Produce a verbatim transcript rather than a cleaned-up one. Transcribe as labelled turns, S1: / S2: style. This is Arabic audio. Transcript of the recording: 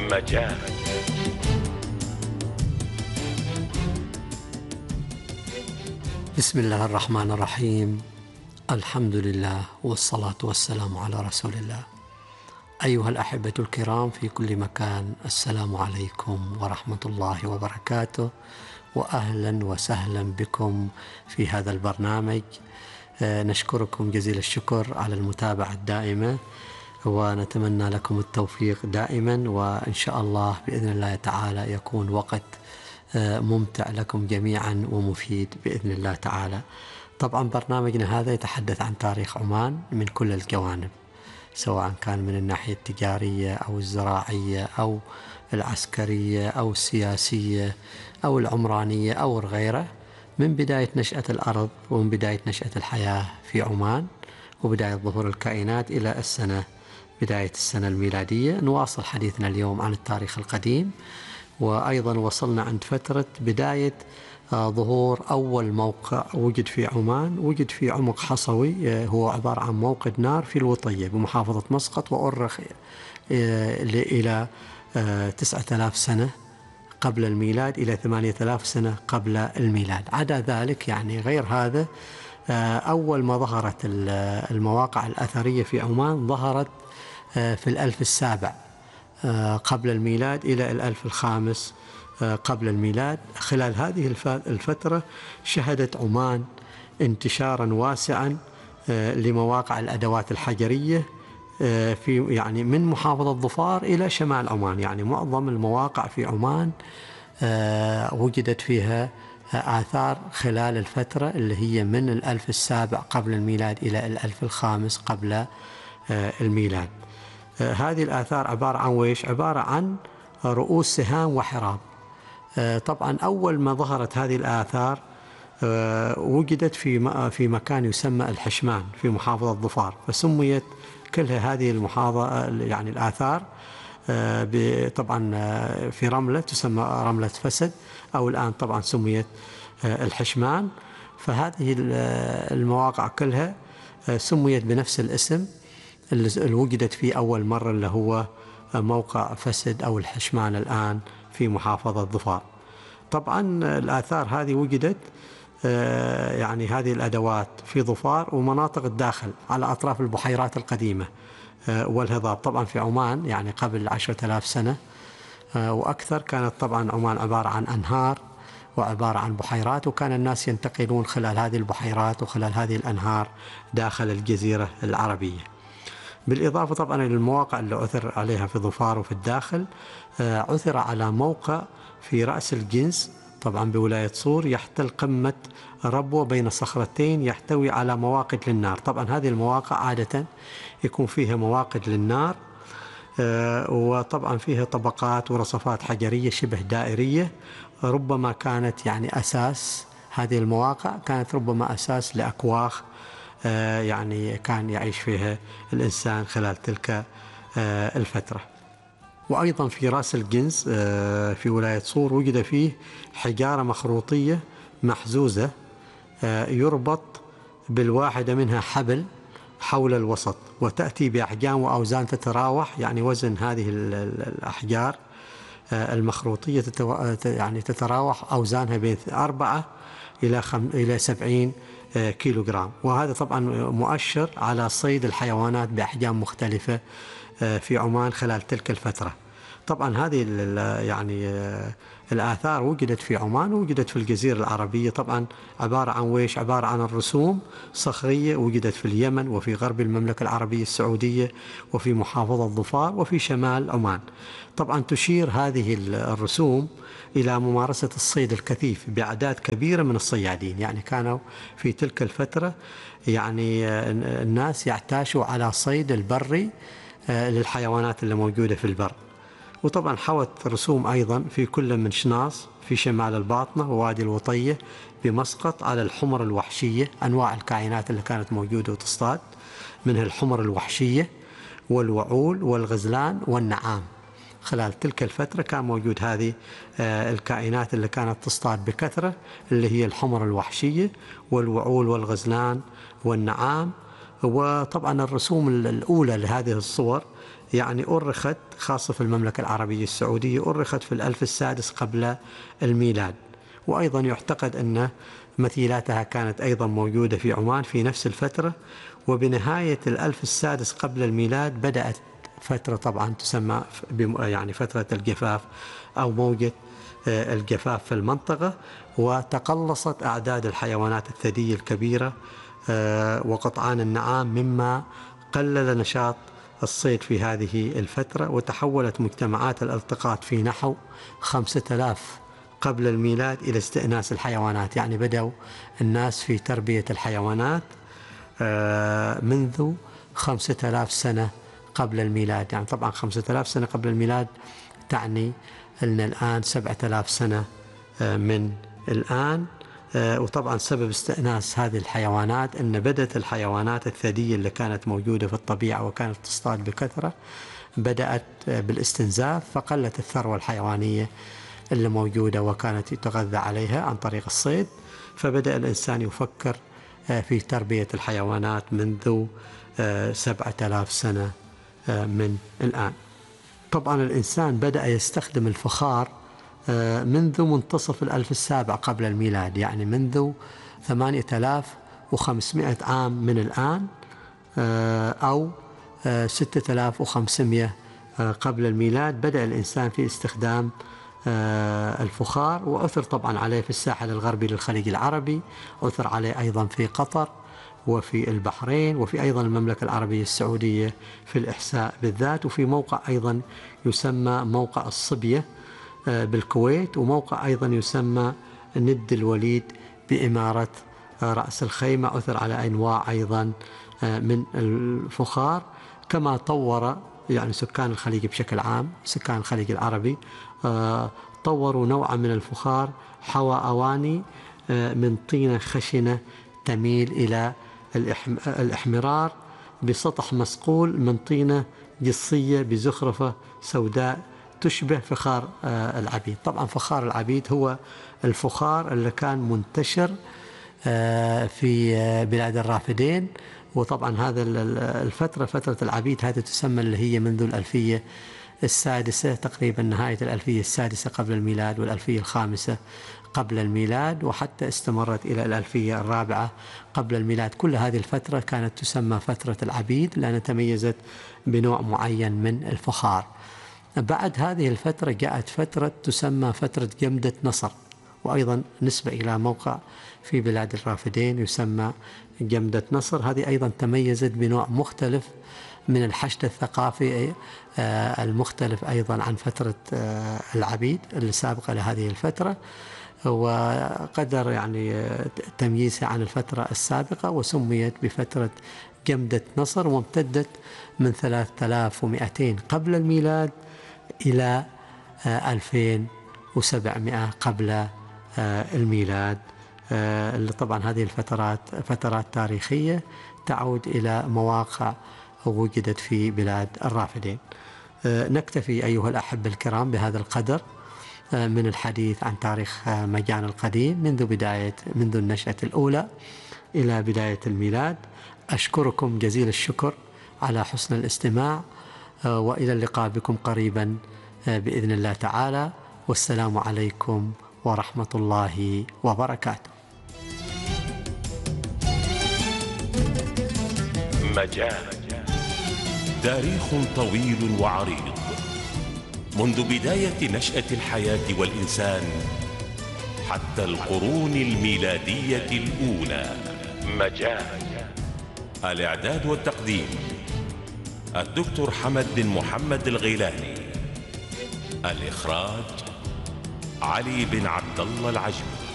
S1: مجال.
S2: بسم الله الرحمن الرحيم. الحمد لله والصلاة والسلام على رسول الله. أيها الأحبة الكرام في كل مكان، السلام عليكم ورحمة الله وبركاته، وأهلا وسهلا بكم في هذا البرنامج. نشكركم جزيل الشكر على المتابعة الدائمة، ونتمنى لكم التوفيق دائما، وإن شاء الله بإذن الله تعالى يكون وقت ممتع لكم جميعا ومفيد بإذن الله تعالى. طبعا برنامجنا هذا يتحدث عن تاريخ عمان من كل الجوانب، سواء كان من الناحية التجارية أو الزراعية أو العسكرية أو السياسية أو العمرانية أو غيره، من بداية نشأة الأرض ومن بداية نشأة الحياة في عمان وبداية ظهور الكائنات إلى السنة بداية السنة الميلادية. نواصل حديثنا اليوم عن التاريخ القديم، وأيضا وصلنا عند فترة بداية ظهور أول موقع وجد في عمان، وجد في عمق حصوي، هو عبارة عن موقد نار في الوطية بمحافظة مسقط، وأرخ إلى تسعة آلاف سنة قبل الميلاد إلى ثمانية آلاف سنة قبل الميلاد. عدا ذلك يعني غير هذا، أول ما ظهرت المواقع الأثرية في عمان ظهرت في الألف السابع قبل الميلاد إلى الألف الخامس قبل الميلاد. خلال هذه الفترة شهدت عمان انتشارا واسعا لمواقع الأدوات الحجرية في يعني من محافظة ظفار إلى شمال عمان. يعني معظم المواقع في عمان وجدت فيها آثار خلال الفترة اللي هي من الألف السابع قبل الميلاد إلى الألف الخامس قبل الميلاد. هذه الآثار عبارة عن ويش؟ عبارة عن رؤوس سهام وحراب. طبعا أول ما ظهرت هذه الآثار وجدت في في مكان يسمى الحشمان في محافظة ظفار، فسميت كلها هذه المحافظة يعني الآثار طبعا في رملة تسمى رملة فسد، أو الآن طبعا سميت الحشمان. فهذه المواقع كلها سميت بنفس الاسم اللي وجدت فيه أول مرة، اللي هو موقع فسد أو الحشمان الآن في محافظة ظفار. طبعا الآثار هذه وجدت يعني هذه الأدوات في ظفار ومناطق الداخل على أطراف البحيرات القديمة والهضاب. طبعا في عمان يعني قبل عشرة آلاف سنة وأكثر كانت طبعا عمان عبارة عن أنهار وعبارة عن بحيرات، وكان الناس ينتقلون خلال هذه البحيرات وخلال هذه الأنهار داخل الجزيرة العربية. بالإضافة طبعا للمواقع اللي عثر عليها في ظفار وفي الداخل، عثر على موقع في رأس الجنز طبعا بولاية صور يحتل قمة ربوة بين صخرتين يحتوي على مواقد للنار. طبعا هذه المواقع عادة يكون فيها مواقد للنار، وطبعا فيها طبقات ورصفات حجرية شبه دائرية، ربما كانت يعني أساس هذه المواقع كانت ربما أساس لأكواخ يعني كان يعيش فيها الإنسان خلال تلك الفترة. وأيضا في رأس الجنز في ولاية صور وجد فيه حجارة مخروطية محزوزة يربط بالواحدة منها حبل حول الوسط، وتأتي بأحجام وأوزان تتراوح، يعني وزن هذه الأحجار المخروطية يعني تتراوح أوزانها بين أربعة إلى خم... إلى سبعين كيلو جرام. وهذا طبعا مؤشر على صيد الحيوانات بأحجام مختلفة في عمان خلال تلك الفترة. طبعا هذه يعني الآثار وجدت في عمان ووجدت في الجزيرة العربية، طبعا عبارة عن ويش؟ عبارة عن الرسوم صخرية وجدت في اليمن وفي غرب المملكة العربية السعودية وفي محافظة ظفار وفي شمال عمان. طبعا تشير هذه الرسوم إلى ممارسة الصيد الكثيف بأعداد كبيرة من الصيادين. يعني كانوا في تلك الفترة يعني الناس يعتاشوا على صيد البري للحيوانات اللي موجودة في البر. وطبعا حوت رسوم أيضا في كل من شناص في شمال الباطنة ووادي الوطية بمسقط على الحمر الوحشية، أنواع الكائنات اللي كانت موجودة وتصطاد، منها الحمر الوحشية والوعول والغزلان والنعام. خلال تلك الفترة كان موجود هذه الكائنات اللي كانت تصطاد بكثرة، اللي هي الحمر الوحشية والوعول والغزلان والنعام. وطبعا الرسوم الأولى لهذه الصور يعني أرخت خاصة في المملكة العربية السعودية، أرخت في الألف السادس قبل الميلاد. وأيضا يعتقد أن مثيلاتها كانت أيضا موجودة في عمان في نفس الفترة. وبنهاية الألف السادس قبل الميلاد بدأت فترة طبعا تسمى يعني فترة الجفاف أو موجة الجفاف في المنطقة، وتقلصت أعداد الحيوانات الثديية الكبيرة وقطعان النعام، مما قلل نشاط الصيد في هذه الفترة. وتحولت مجتمعات الالتقاط في نحو خمسة آلاف قبل الميلاد إلى استئناس الحيوانات، يعني بدأوا الناس في تربية الحيوانات منذ خمسة آلاف سنة قبل الميلاد. يعني طبعا خمسة آلاف سنة قبل الميلاد تعني أن الآن سبعة آلاف سنة من الآن. وطبعا سبب استئناس هذه الحيوانات أن بدأت الحيوانات الثديية اللي كانت موجودة في الطبيعة وكانت تصطاد بكثرة بدأت بالاستنزاف، فقلت الثروة الحيوانية اللي موجودة وكانت يتغذى عليها عن طريق الصيد. فبدأ الإنسان يفكر في تربية الحيوانات منذ سبعة آلاف سنة من الآن. طبعا الإنسان بدأ يستخدم الفخار منذ منتصف الألف السابع قبل الميلاد، يعني منذ ثمانية آلاف وخمسمائة عام من الآن أو ستة آلاف وخمسمائة قبل الميلاد بدأ الإنسان في استخدام الفخار. وأثر طبعا عليه في الساحل الغربي للخليج العربي، أثر عليه أيضا في قطر وفي البحرين وفي أيضا المملكة العربية السعودية في الإحساء بالذات، وفي موقع أيضا يسمى موقع الصبية بالكويت، وموقع أيضا يسمى ند الوليد بإمارة رأس الخيمة. أثر على أنواع أيضا من الفخار. كما طور يعني سكان الخليج بشكل عام، سكان الخليج العربي طوروا نوعا من الفخار حوى أواني من طينة خشنة تميل إلى الإحمرار بسطح مسقول من طينة جصية بزخرفة سوداء تشبه فخار العبيد. طبعا فخار العبيد هو الفخار اللي كان منتشر في بلاد الرافدين. وطبعا هذا الفترة فترة العبيد هذه تسمى اللي هي منذ الألفية السادسة تقريبا، نهاية الألفية السادسة قبل الميلاد والألفية الخامسة قبل الميلاد، وحتى استمرت إلى الألفية الرابعة قبل الميلاد. كل هذه الفترة كانت تسمى فترة العبيد لأنها تميزت بنوع معين من الفخار. بعد هذه الفترة جاءت فترة تسمى فترة جمدة نصر، وأيضا نسبة إلى موقع في بلاد الرافدين يسمى جمدة نصر. هذه أيضا تميزت بنوع مختلف من الحشد الثقافي المختلف أيضا عن فترة العبيد السابقة لهذه الفترة، وقدر يعني تمييزها عن الفترة السابقة، وسميت بفترة جمدة نصر، وامتدت من ثلاثة آلاف ومئتين قبل الميلاد إلى ألفين وسبعمائة قبل الميلاد. اللي طبعا هذه الفترات فترات تاريخية تعود إلى مواقع وجدت في بلاد الرافدين. نكتفي أيها الأحبة الكرام بهذا القدر من الحديث عن تاريخ مجان القديم منذ بداية منذ النشأة الأولى إلى بداية الميلاد. أشكركم جزيل الشكر على حسن الاستماع، وإلى اللقاء بكم قريبا بإذن الله تعالى، والسلام عليكم ورحمة الله وبركاته.
S1: مجان تاريخ طويل وعريض منذ بداية نشأة الحياة والإنسان حتى القرون الميلادية الأولى. مجان الإعداد والتقديم الدكتور حمد بن محمد الغيلاني، الإخراج علي بن عبد الله العجمي.